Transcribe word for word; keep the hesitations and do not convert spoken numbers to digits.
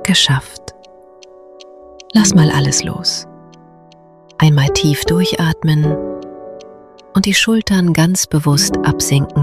Geschafft. Lass mal alles los. Einmal tief durchatmen und die Schultern ganz bewusst absinken